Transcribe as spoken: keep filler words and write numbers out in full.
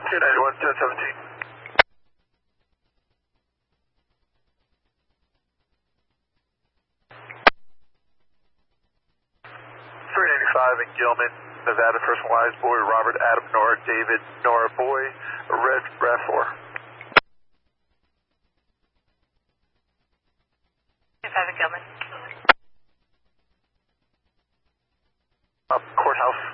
two ninety-one, ten seventeen. three ninety-five in Gilman, Nevada, first wise boy, Robert, Adam, Nora, David, Nora, boy, red, R A V four. five in Gilman. Up, courthouse.